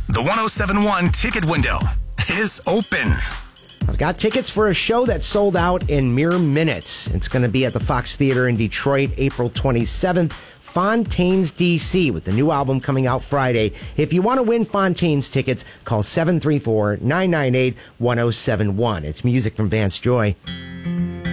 The 1071 ticket window is open. I've got tickets for a show that sold out in mere minutes. It's going to be at the Fox Theater in Detroit, April 27th. Fontaines DC with the new album coming out Friday. If you want to win Fontaines tickets, call 734-998-1071. It's music from Vance Joy.